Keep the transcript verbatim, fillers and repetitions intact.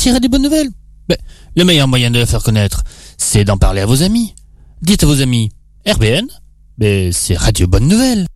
voici Radio Bonne Nouvelle. Mais le meilleur moyen de la faire connaître, c'est d'en parler à vos amis. Dites à vos amis, R B N, mais c'est Radio Bonne Nouvelle.